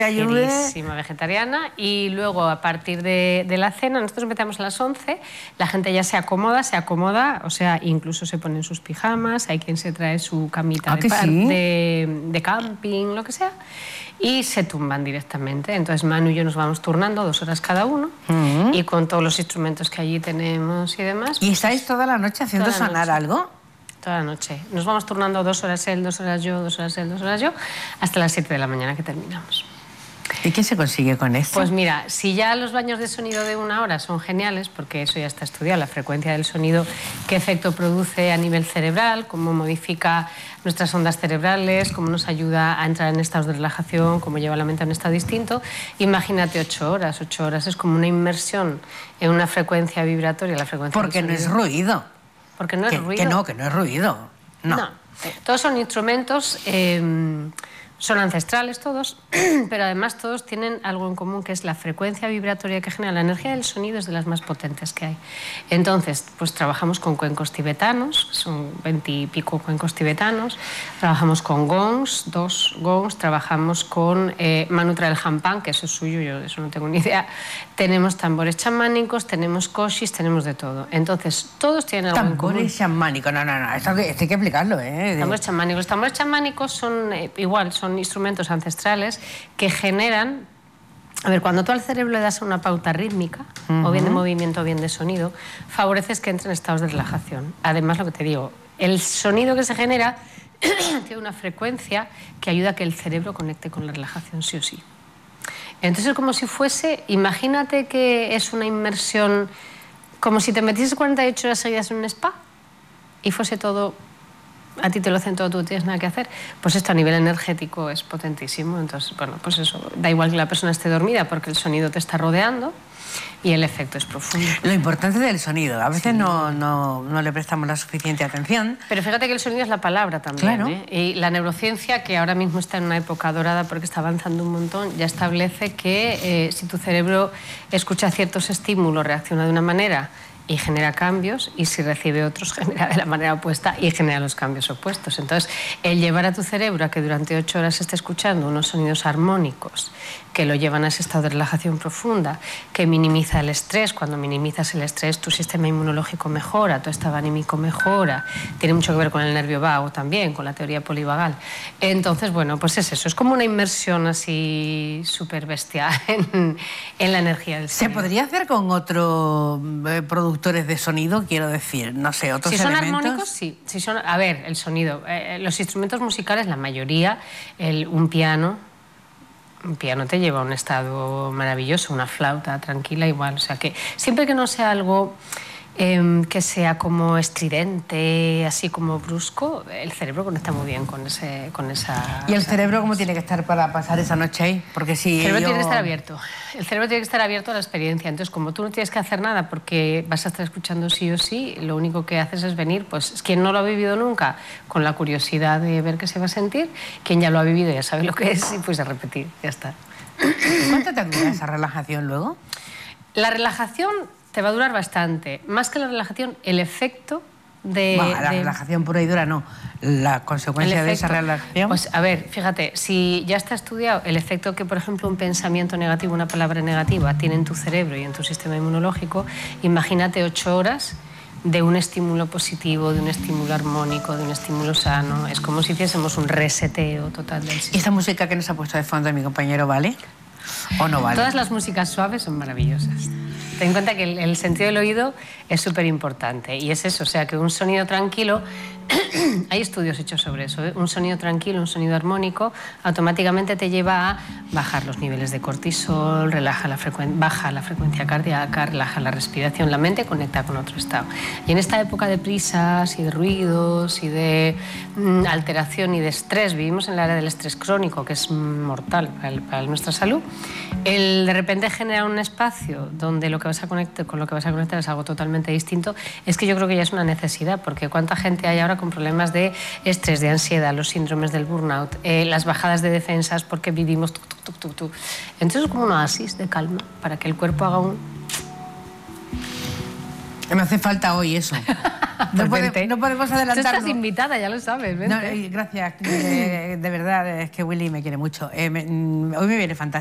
Queridísima vegetariana. Y luego, a partir de la cena, nosotros empezamos a las 11, la gente ya se acomoda, o sea, incluso se ponen sus pijamas, hay quien se trae su camita de camping, lo que sea, y se tumban directamente. Entonces Manu y yo nos vamos turnando 2 horas cada uno, y con todos los instrumentos que allí tenemos y demás. ¿Y estáis toda la noche haciendo sonar algo? Toda la noche. Nos vamos turnando 2 horas él, 2 horas yo, 2 horas él, 2 horas yo, hasta las 7 de la mañana que terminamos. ¿Y qué se consigue con esto? Pues mira, si ya los baños de sonido de 1 hora son geniales, porque eso ya está estudiado, la frecuencia del sonido, qué efecto produce a nivel cerebral, cómo modifica nuestras ondas cerebrales, cómo nos ayuda a entrar en estados de relajación, cómo lleva la mente a un estado distinto. Imagínate 8 horas. 8 horas es como una inmersión en una frecuencia vibratoria, la frecuencia porque no es ruido. Porque no es ruido. Que no es ruido. No. Todos son instrumentos... son ancestrales todos, pero además todos tienen algo en común, que es la frecuencia vibratoria que genera. La energía del sonido es de las más potentes que hay. Entonces, pues trabajamos con cuencos tibetanos, son 20 y pico cuencos tibetanos, trabajamos con gongs, 2 gongs, trabajamos con Manu trae el jampan, que eso es suyo, yo de eso no tengo ni idea. Tenemos tambores chamánicos, tenemos koshis, tenemos de todo. Entonces, todos tienen algo en común. Tambores chamánicos, no, esto hay que explicarlo, Tambores chamánicos. Los tambores chamánicos son igual, son instrumentos ancestrales que generan... A ver, cuando tú al cerebro le das una pauta rítmica, o bien de movimiento o bien de sonido, favoreces que entre en estados de relajación. Además, lo que te digo, el sonido que se genera tiene una frecuencia que ayuda a que el cerebro conecte con la relajación sí o sí. Entonces, como si fuese... Imagínate que es una inmersión... Como si te metieses 48 horas seguidas en un spa y fuese todo... A ti te lo hacen todo, tú no tienes nada que hacer. Pues esto a nivel energético es potentísimo. Entonces, bueno, pues eso, da igual que la persona esté dormida porque el sonido te está rodeando y el efecto es profundo. Lo importante del sonido, a veces no le prestamos la suficiente atención. Pero fíjate que el sonido es la palabra también, claro. Y la neurociencia, que ahora mismo está en una época dorada porque está avanzando un montón, ya establece que si tu cerebro escucha ciertos estímulos, reacciona de una manera y genera cambios, y si recibe otros genera de la manera opuesta y genera los cambios opuestos. Entonces, el llevar a tu cerebro a que durante 8 horas esté escuchando unos sonidos armónicos que lo llevan a ese estado de relajación profunda, que minimiza el estrés. Cuando minimizas el estrés, tu sistema inmunológico mejora, tu estado anímico mejora. Tiene mucho que ver con el nervio vago también, con la teoría polivagal. Entonces, bueno, pues es eso. Es como una inmersión así súper bestia en la energía del sonido. ¿Se podría hacer con otros productores de sonido? Quiero decir, no sé, otros elementos. Si son armónicos, sí. Si son, a ver, el sonido. Los instrumentos musicales, la mayoría, un piano te lleva a un estado maravilloso, una flauta tranquila igual. O sea que siempre que no sea algo que sea como estridente, así como brusco, el cerebro conecta muy bien con esa... ¿Y el cerebro cómo tiene que estar para pasar esa noche ahí? Porque si el cerebro tiene que estar abierto. El cerebro tiene que estar abierto a la experiencia. Entonces, como tú no tienes que hacer nada porque vas a estar escuchando sí o sí, lo único que haces es venir, pues quien no lo ha vivido nunca, con la curiosidad de ver qué se va a sentir, quien ya lo ha vivido ya sabe lo que es y pues a repetir, ya está. ¿Cuánto te dura esa relajación luego? La relajación te va a durar bastante. Más que la relajación, el efecto de... relajación pura y dura no. La consecuencia de esa relajación... Pues a ver, fíjate, si ya está estudiado el efecto que, por ejemplo, un pensamiento negativo, una palabra negativa, tiene en tu cerebro y en tu sistema inmunológico, imagínate 8 horas de un estímulo positivo, de un estímulo armónico, de un estímulo sano. Es como si hiciésemos un reseteo total del sistema. ¿Y esta música que nos ha puesto de fondo mi compañero vale o no vale? Todas las músicas suaves son maravillosas. Ten en cuenta que el sentido del oído es súper importante y es eso, o sea, que un sonido tranquilo, hay estudios hechos sobre eso, un sonido tranquilo, un sonido armónico, automáticamente te lleva a bajar los niveles de cortisol, baja la frecuencia cardíaca, relaja la respiración, la mente conecta con otro estado. Y en esta época de prisas y de ruidos y de alteración y de estrés, vivimos en la era del estrés crónico, que es mortal para nuestra salud, el de repente generar un espacio donde lo que vas a conectar, con lo que vas a conectar es algo totalmente distinto, es que yo creo que ya es una necesidad, porque cuánta gente hay ahora con problemas de estrés, de ansiedad, los síndromes del burnout, las bajadas de defensas porque vivimos Entonces es como un oasis de calma para que el cuerpo haga un... Me hace falta hoy eso. No podemos Tú adelantarlo. estás invitada, ya lo sabes. Vente. No, gracias, de verdad, es que Willy me quiere mucho. Hoy me viene fantástico.